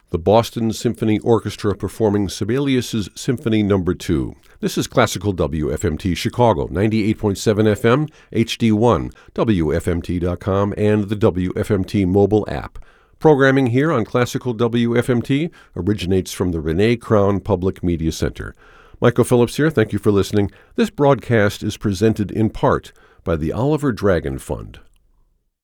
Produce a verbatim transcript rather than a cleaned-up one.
the Boston Symphony Orchestra performing Sibelius's Symphony Number two. This is Classical W F M T Chicago, ninety-eight point seven F M, H D one, W F M T dot com, and the W F M T mobile app. Programming here on Classical W F M T originates from the Renee Crown Public Media Center. Michael Phillips here. Thank you for listening. This broadcast is presented in part by the Oliver Dragon Fund.